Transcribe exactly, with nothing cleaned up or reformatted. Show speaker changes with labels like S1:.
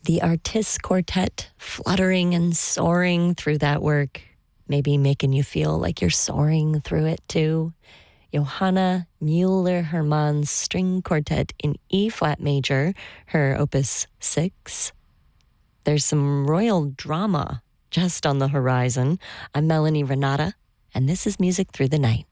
S1: The Artists Quartet fluttering and soaring through that work, maybe making you feel like you're soaring through it too. Johanna Müller-Hermann's String Quartet in E-flat major, her opus six. There's some royal drama just on the horizon. I'm Melanie Renata, and this is Music Through the Night.